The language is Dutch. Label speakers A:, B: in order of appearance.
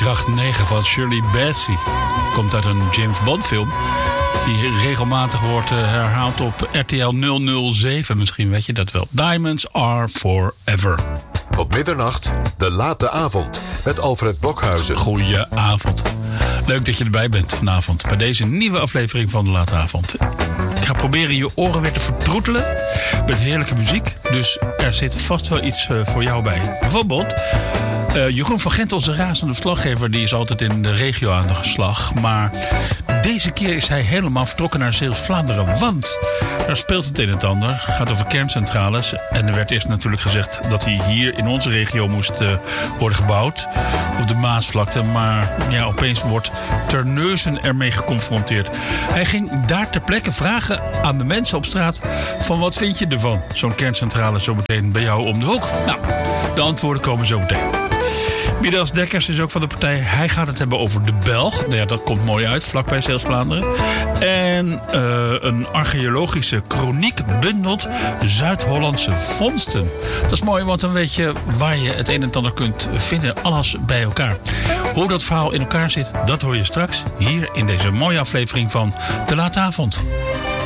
A: Kracht 9 van Shirley Bassey. Komt uit een James Bond film. Die regelmatig wordt herhaald op RTL 007. Misschien weet je dat wel. Diamonds are forever.
B: Tot middernacht, de late avond. Met Alfred Blokhuizen.
A: Goedenavond. Leuk dat je erbij bent vanavond. Bij deze nieuwe aflevering van de late avond. Ik ga proberen je oren weer te vertroetelen met heerlijke muziek. Dus er zit vast wel iets voor jou bij. Bijvoorbeeld Jeroen van Gent, onze razende verslaggever, die is altijd in de regio aan de slag. Maar deze keer is hij helemaal vertrokken naar Zeeuws-Vlaanderen. Want daar speelt het een en ander. Het gaat over kerncentrales. En er werd eerst natuurlijk gezegd dat hij hier in onze regio moest worden gebouwd. Op de Maasvlakte. Maar ja, opeens wordt Terneuzen ermee geconfronteerd. Hij ging daar ter plekke vragen aan de mensen op straat van wat vind je ervan? Zo'n kerncentrale zo meteen bij jou om de hoek. Nou, de antwoorden komen zo meteen. Midas Dekkers is ook van de partij. Hij gaat het hebben over de Belg. Nou ja, dat komt mooi uit, vlakbij Zeeuws-Vlaanderen. En een archeologische kroniek bundelt Zuid-Hollandse vondsten. Dat is mooi, want dan weet je waar je het een en ander kunt vinden. Alles bij elkaar. Hoe dat verhaal in elkaar zit, dat hoor je straks hier in deze mooie aflevering van De Late Avond.